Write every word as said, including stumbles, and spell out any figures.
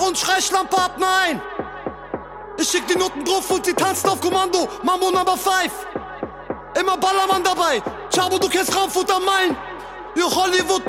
und schrei Schlampe ab, nein! Ich schick die Noten drauf und sie tanzt auf Kommando. Mambo Number five. Immer Ballermann dabei. Chabo, du kennst Frankfurt am Main. Wir Hollywood